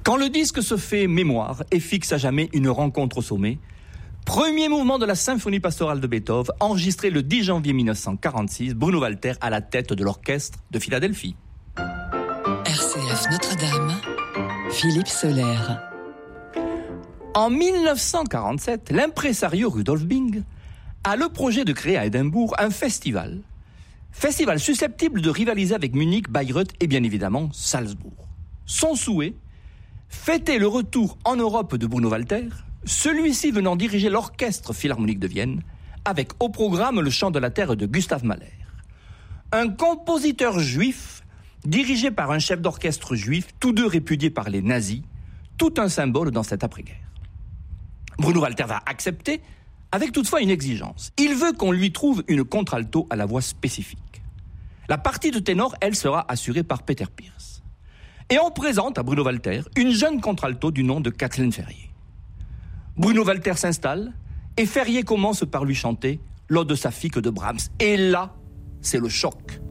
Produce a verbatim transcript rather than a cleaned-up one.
Quand le disque se fait mémoire et fixe à jamais une rencontre au sommet, premier mouvement de la symphonie pastorale de Beethoven, enregistré le dix janvier mille neuf cent quarante-six, Bruno Walter à la tête de l'orchestre de Philadelphie. R C F Notre-Dame, Philippe Soler. En mille neuf cent quarante-sept, l'impresario Rudolf Bing a le projet de créer à Édimbourg un festival. Festival susceptible de rivaliser avec Munich, Bayreuth et bien évidemment Salzbourg. Son souhait, fêter le retour en Europe de Bruno Walter, celui-ci venant diriger l'orchestre philharmonique de Vienne, avec au programme le chant de la terre de Gustav Mahler. Un compositeur juif, dirigé par un chef d'orchestre juif, tous deux répudiés par les nazis, tout un symbole dans cette après-guerre. Bruno Walter va accepter, avec toutefois une exigence. Il veut qu'on lui trouve une contralto à la voix spécifique. La partie de ténor, elle, sera assurée par Peter Pierce. Et on présente à Bruno Walter une jeune contralto du nom de Kathleen Ferrier. Bruno Walter s'installe et Ferrier commence par lui chanter l'Ode saphique de Brahms. Et là, c'est le choc.